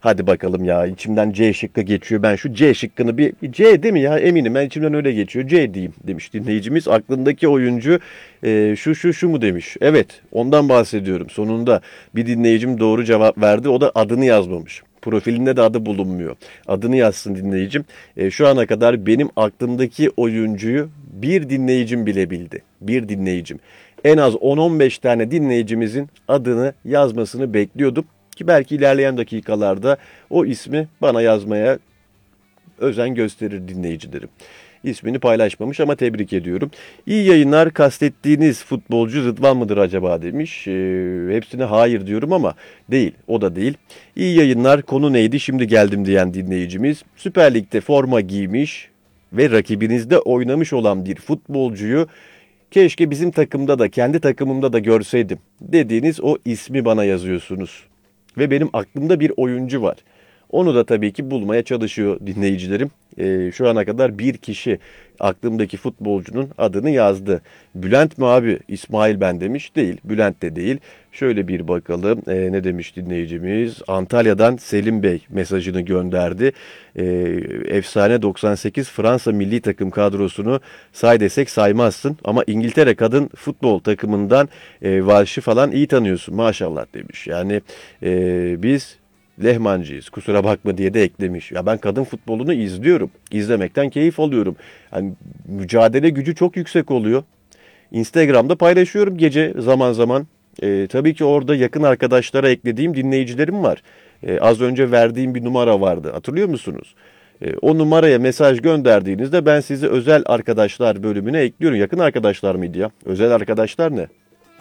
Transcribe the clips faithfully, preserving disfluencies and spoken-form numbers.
Hadi bakalım ya, içimden C şıkkı geçiyor. Ben şu C şıkkını bir C değil mi ya, eminim ben, içimden öyle geçiyor. C diyeyim demiş dinleyicimiz. Aklındaki oyuncu e, şu şu şu mu demiş. Evet, ondan bahsediyorum. Sonunda bir dinleyicim doğru cevap verdi. O da adını yazmamış. Profilinde de adı bulunmuyor. Adını yazsın dinleyicim. E, şu ana kadar benim aklımdaki oyuncuyu bir dinleyicim bile bildi. Bir dinleyicim. En az on on beş tane dinleyicimizin adını yazmasını bekliyordum. Ki belki ilerleyen dakikalarda o ismi bana yazmaya özen gösterir dinleyicilerim. İsmini paylaşmamış ama tebrik ediyorum. İyi yayınlar, kastettiğiniz futbolcu Rıdvan mıdır acaba demiş. E, hepsine hayır diyorum ama değil, o da değil. İyi yayınlar, konu neydi şimdi geldim diyen dinleyicimiz. Süper Lig'de forma giymiş ve rakibinizde oynamış olan bir futbolcuyu keşke bizim takımda da, kendi takımımda da görseydim dediğiniz o ismi bana yazıyorsunuz. Ve benim aklımda bir oyuncu var. Onu da tabii ki bulmaya çalışıyor dinleyicilerim. Ee, şu ana kadar bir kişi aklımdaki futbolcunun adını yazdı. Bülent mi abi? İsmail ben demiş. Değil. Bülent de değil. Şöyle bir bakalım. Ee, ne demiş dinleyicimiz? Antalya'dan Selim Bey mesajını gönderdi. Ee, efsane doksan sekiz Fransa milli takım kadrosunu say desek saymazsın. Ama İngiltere kadın futbol takımından e, Valş'ı falan iyi tanıyorsun maşallah demiş. Yani e, biz Lehmancıyız, kusura bakma diye de eklemiş. Ya ben kadın futbolunu izliyorum. İzlemekten keyif alıyorum. Yani mücadele gücü çok yüksek oluyor. Instagram'da paylaşıyorum gece zaman zaman. Ee, tabii ki orada yakın arkadaşlara eklediğim dinleyicilerim var. Ee, az önce verdiğim bir numara vardı. Hatırlıyor musunuz? Ee, o numaraya mesaj gönderdiğinizde ben sizi özel arkadaşlar bölümüne ekliyorum. Yakın arkadaşlar mıydı ya? Özel arkadaşlar ne?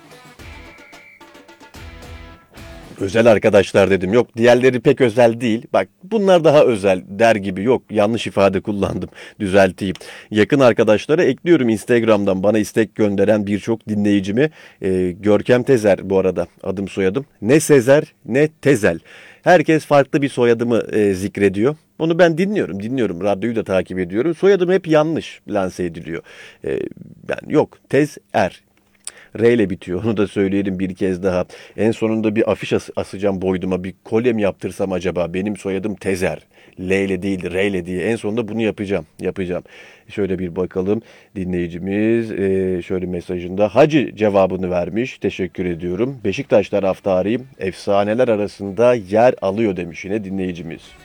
Özel arkadaşlar dedim. Yok, diğerleri pek özel değil. Bak, bunlar daha özel der gibi. Yok, yanlış ifade kullandım. Düzelteyim. Yakın arkadaşlara ekliyorum Instagram'dan bana istek gönderen birçok dinleyicimi. Ee, Görkem Tezer bu arada adım soyadım. Ne Sezer ne Tezel. Herkes farklı bir soyadımı e, zikrediyor. Onu ben dinliyorum, dinliyorum. Radyoyu da takip ediyorum. Soyadım hep yanlış lanse ediliyor. Ee, ben yok, Tezer. R ile bitiyor. Onu da söyleyelim bir kez daha. En sonunda bir afiş as- asacağım boyduma. Bir kolye mi yaptırsam acaba? Benim soyadım Tezer. L ile değil, R ile diye. En sonunda bunu yapacağım. Yapacağım. Şöyle bir bakalım. Dinleyicimiz e, şöyle mesajında Hacı cevabını vermiş. Teşekkür ediyorum. Beşiktaş taraftarıyım. Efsaneler arasında yer alıyor demiş yine dinleyicimiz.